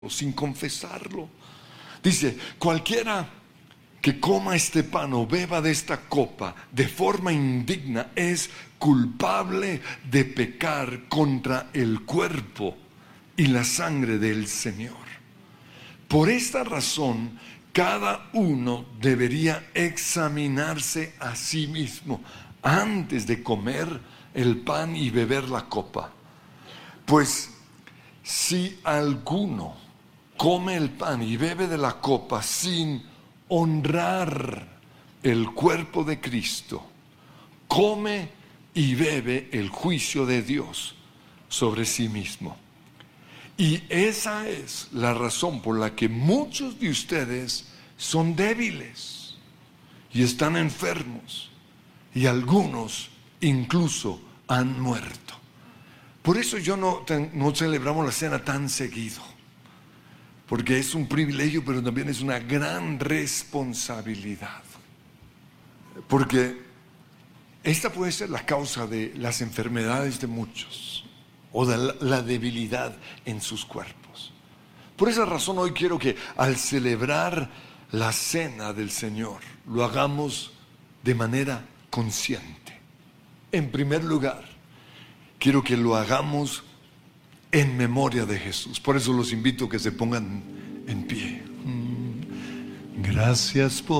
sin confesarlo. Dice: cualquiera que coma este pan o beba de esta copa de forma indigna es culpable de pecar contra el cuerpo y la sangre del Señor. Por esta razón, cada uno debería examinarse a sí mismo antes de comer el pan y beber la copa. Pues si alguno come el pan y bebe de la copa sin honrar el cuerpo de Cristo, come y bebe el juicio de Dios sobre sí mismo. Y esa es la razón por la que muchos de ustedes son débiles y están enfermos, y algunos incluso han muerto. Por eso no celebramos la cena tan seguido, porque es un privilegio, pero también es una gran responsabilidad. Porque esta puede ser la causa de las enfermedades de muchos, o de la debilidad en sus cuerpos. Por esa razón hoy quiero que al celebrar la cena del Señor lo hagamos de manera consciente. En primer lugar, quiero que lo hagamos en memoria de Jesús. Por eso los invito a que se pongan en pie. Gracias por